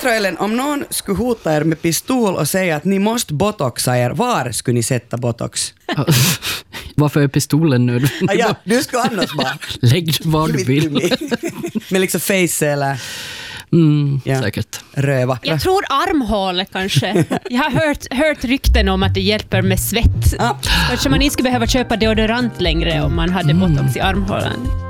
Petra och Ellen, om någon skulle hota er med pistol och säga att ni måste botoxa er, var skulle ni sätta botox? Varför är pistolen nu? Ja, du skulle annars bara... Lägg var du vill. Med liksom face eller... Säkert. Röva. Jag tror armhål kanske. Jag har hört rykten om att det hjälper med svett. Kanske man inte skulle behöva köpa deodorant längre om man hade botox i armhålen.